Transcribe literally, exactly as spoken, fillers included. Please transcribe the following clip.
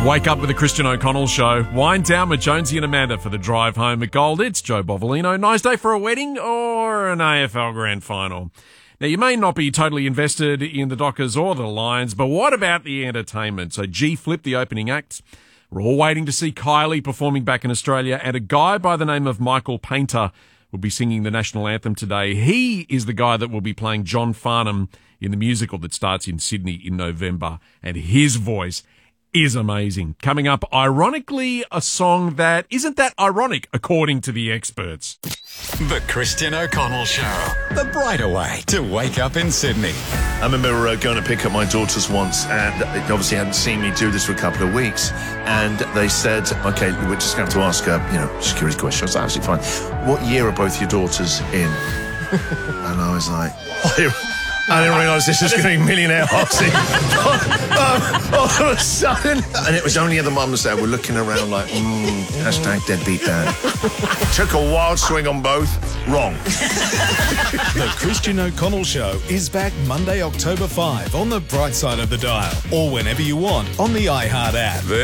Wake up with the Christian O'Connell Show. Wind down with Jonesy and Amanda for the drive home at Gold. It's Joe Bovolino. Nice day for a wedding or an A F L Grand Final. Now, you may not be totally invested in the Dockers or the Lions, but what about the entertainment? So G-Flip, the opening act. We're all waiting to see Kylie performing back in Australia, and a guy by the name of Michael Painter will be singing the national anthem today. He is the guy that will be playing John Farnham in the musical that starts in Sydney in November, and his voice is amazing. Coming up, ironically, a song that isn't that ironic, according to the experts. The Christian O'Connell Show. The brighter way to wake up in Sydney. I remember uh, going to pick up my daughters once, and they obviously hadn't seen me do this for a couple of weeks, and they said, okay, we're just going to ask her, you know, security questions. That's absolutely fine. What year are both your daughters in? And I was like, I didn't realise this was going to be Millionaire Hoxie. um, all of a sudden. And it was only the mums that were looking around like, mm, hashtag deadbeat dad. Took a wild swing on both. Wrong. The Christian O'Connell Show is back Monday, October fifth on the bright side of the dial, or whenever you want on the iHeart app.